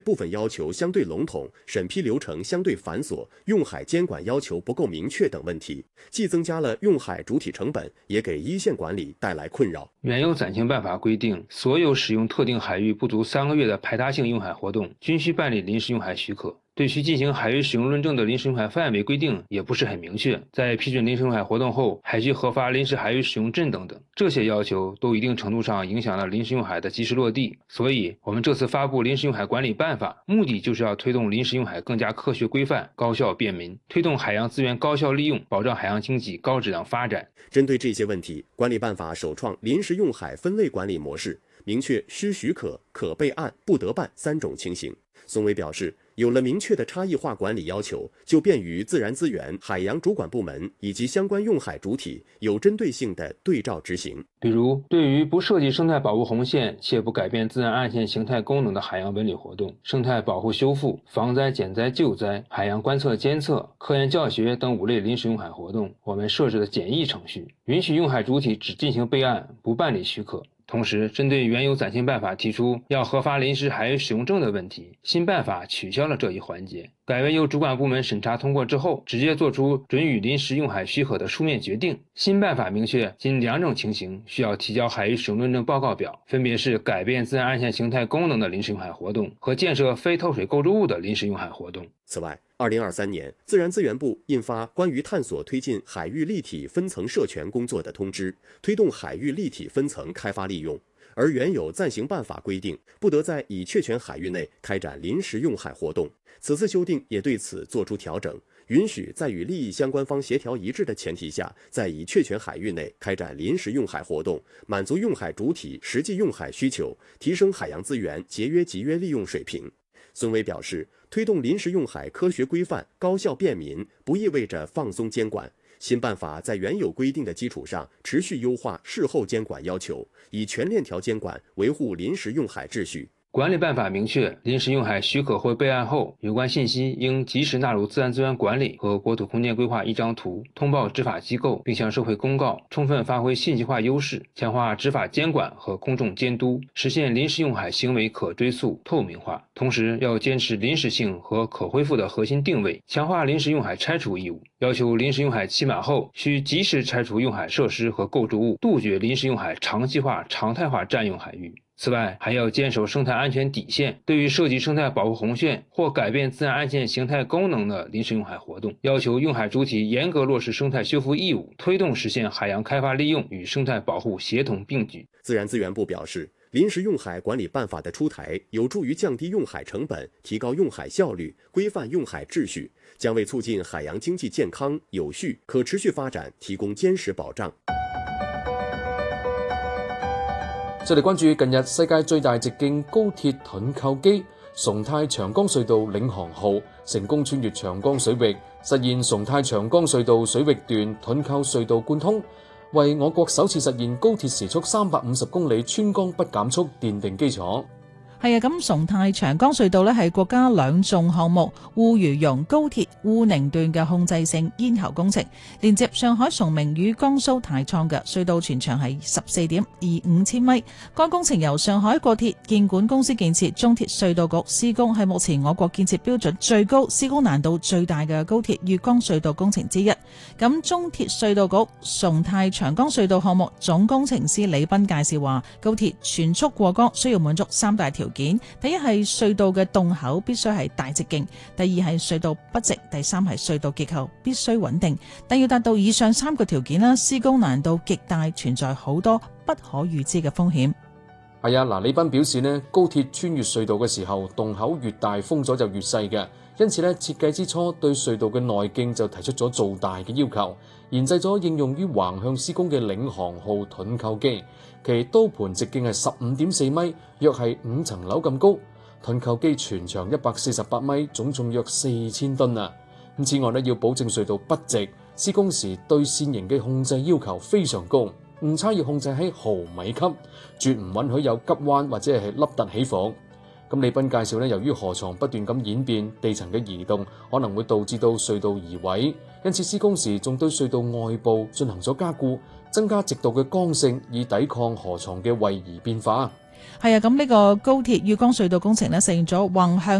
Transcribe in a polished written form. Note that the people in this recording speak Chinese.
部分要求相对笼统，审批流程相对繁琐，用海监管要求不够明确等问题，既增加了用海主体成本，也给一线管理带来困扰。 原有暂行办法规定，所有使用特定海域不足3个月的排他性用海活动，均需办理临时用海许可。对需进行海域使用论证的临时用海范围规定也不是很明确，在批准临时用海活动后，还需核发临时海域使用证等等，这些要求都一定程度上影响了临时用海的及时落地。所以，我们这次发布临时用海管理办法，目的就是要推动临时用海更加科学规范、高效便民，推动海洋资源高效利用，保障海洋经济高质量发展。 针对这些问题，管理办法首创临时用海分类管理模式，明确需许可、可备案、不得办3种情形。宋伟表示，有了明确的差异化管理要求，就便于自然资源、海洋主管部门以及相关用海主体有针对性的对照执行。 比如，对于不涉及生态保护红线且不改变自然岸线形态功能的海洋文旅活动、生态保护修复、防灾减灾救灾、海洋观测监测、科研教学等5类临时用海活动，我们设置了简易程序，允许用海主体只进行备案，不办理许可。同时，针对原有暂行办法提出要核发临时海域使用证的问题，新办法取消了这一环节，改为由主管部门审查通过之后，直接作出准予临时用海许可的书面决定。新办法明确仅2种情形需要提交海域使用论证报告表，分别是改变自然岸线形态功能的临时用海活动和建设非透水构筑物的临时用海活动。 此外，2023年，自然资源部印发关于探索推进海域立体分层设权工作的通知，推动海域立体分层开发利用。而原有暂行办法规定，不得在已确权海域内开展临时用海活动。此次修订也对此作出调整，允许在与利益相关方协调一致的前提下，在已确权海域内开展临时用海活动，满足用海主体实际用海需求，提升海洋资源节约集约利用水平。孙伟表示，推动临时用海科学规范、高效便民，不意味着放松监管。新办法在原有规定的基础上，持续优化事后监管要求，以全链条监管维护临时用海秩序。 管理办法明确，临时用海许可或备案后，有关信息应及时纳入自然资源管理和国土空间规划1张图，通报执法机构，并向社会公告，充分发挥信息化优势，强化执法监管和公众监督，实现临时用海行为可追溯、透明化。同时，要坚持临时性和可恢复的核心定位，强化临时用海拆除义务，要求临时用海期满后需及时拆除用海设施和构筑物，杜绝临时用海长期化、常态化占用海域。此外，还要坚守生态安全底线，对于涉及生态保护红线或改变自然岸线形态功能的临时用海活动，要求用海主体严格落实生态修复义务，推动实现海洋开发利用与生态保护协同并举。 自然资源部表示，临时用海管理办法的出台，有助于降低用海成本，提高用海效率，规范用海秩序，将为促进海洋经济健康、有序、可持续发展提供坚实保障。 再嚟關注近日世界最大直徑高鐵盾構機崇泰長江隧道領航號成功穿越長江水域，實現崇泰長江隧道水域段盾構隧道貫通，為我國首次實現高鐵時速350公里穿江不減速奠定基礎。 係啊，咁崇泰長江隧道呢係國家兩重項目滬渝蓉高鐵滬寧段嘅控制性咽喉工程，連接上海崇明與江蘇太倉嘅隧道全長係14.25千米。該工程由上海國鐵建管公司建設，中鐵隧道局施工，係目前我國建設標準最高、施工難度最大嘅高鐵粵江隧道工程之一。咁中鐵隧道局崇泰長江隧道項目總工程師李斌介紹話，高鐵全速過江需要滿足3大條件。第一係隧道嘅洞口必須係大直徑，第二係隧道不直，第三係隧道結構必須穩定。但要達到以上3個條件啦，施工難度極大，存在好多不可預知嘅風險。 係啊，李斌表示呢，高鐵穿越隧道嘅時候，洞口越大，封咗就越細嘅，因此呢，設計之初對隧道嘅內徑就提出咗做大嘅要求，研製咗應用於橫向施工嘅領航號盾構機。其刀盤直徑係15.4米，約係5層樓咁高。盾構機全長148米，總重約4000噸啊！此外呢，要保證隧道不直，施工時對線型嘅控制要求非常高，誤差要控制喺毫米級，絕唔允許有急彎或者係凹凸起伏。李斌介紹呢，由於河床不斷咁演變，地層嘅移動可能會導致到隧道移位，因此施工時仲對隧道外部進行咗加固，增加直道嘅剛性，以抵抗河床嘅位移變化。 係啊，咁呢個高鐵粵江隧道工程呢，實現咗橫向